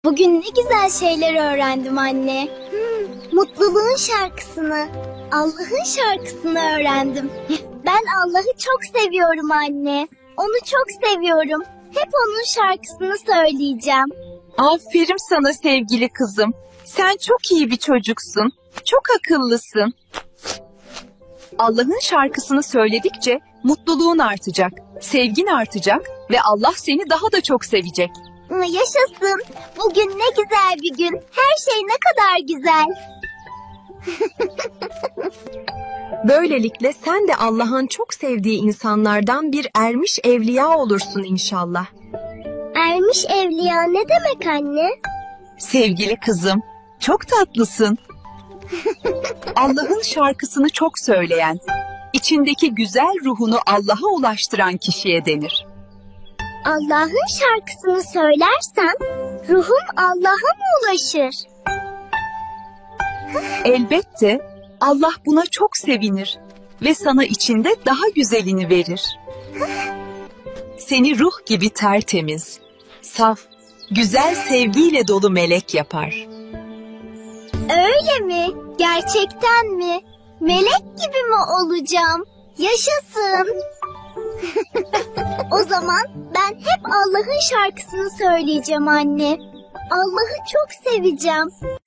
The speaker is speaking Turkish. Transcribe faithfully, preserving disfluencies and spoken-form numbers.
Bugün ne güzel şeyler öğrendim anne. Hmm, mutluluğun şarkısını, Allah'ın şarkısını öğrendim. Ben Allah'ı çok seviyorum anne. Onu çok seviyorum. Hep onun şarkısını söyleyeceğim. Aferin sana sevgili kızım. Sen çok iyi bir çocuksun. Çok akıllısın. Allah'ın şarkısını söyledikçe mutluluğun artacak, sevgin artacak ve Allah seni daha da çok sevecek. Yaşasın. Bugün ne güzel bir gün. Her şey ne kadar güzel. Böylelikle sen de Allah'ın çok sevdiği insanlardan bir ermiş evliya olursun inşallah. Ermiş evliya ne demek anne? Sevgili kızım, çok tatlısın. Allah'ın şarkısını çok söyleyen, içindeki güzel ruhunu Allah'a ulaştıran kişiye denir. Allah'ın şarkısını söylersem ruhum Allah'a mı ulaşır? Elbette Allah buna çok sevinir ve sana içinde daha güzelini verir. Seni ruh gibi tertemiz, saf, güzel sevgiyle dolu melek yapar. Öyle mi? Gerçekten mi? Melek gibi mi olacağım? Yaşasın. O zaman ben hep Allah'ın şarkısını söyleyeceğim anne. Allah'ı çok seveceğim.